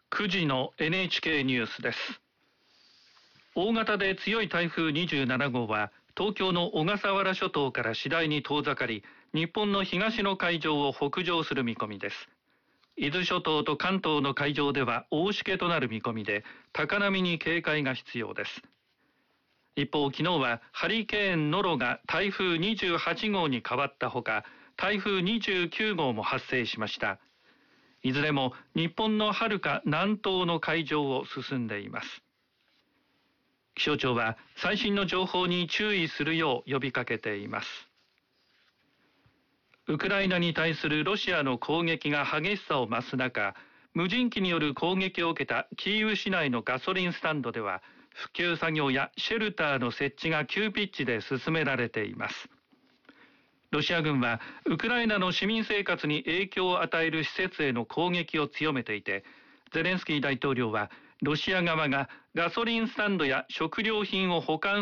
9時の NHK ニュースです。大型で強い台風27号は東京の小笠原諸島から次第に遠ざかり、日本の東の海上を北上する見込みです。伊豆諸島と関東の海上では大しけとなる見込みで、高波に警戒が必要です。一方、昨日はハリケーンノロが台風28号に変わったほか、台風29号も発生しました。いずれも日本の遥か南東の海上を進んでいます。気象庁は最新の情報に注意するよう呼びかけています。ウクライナに対するロシアの攻撃が激しさを増す中、無人機による攻撃を受けたキーウ市内のガソリンスタンドでは、復旧作業やシェルターの設置が急ピッチで進められています。ロシア軍はウクライナの市民生活に影響を与える施設への攻撃を強めていて、ゼレンスキー大統領はロシア側がガソリンスタンドや食料品を保管